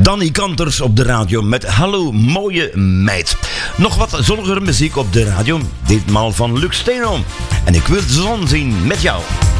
Danny Kanters op de radio met Hallo mooie meid. Nog wat zonnigere muziek op de radio, ditmaal van Lux Steno. En ik wil de zon zien met jou.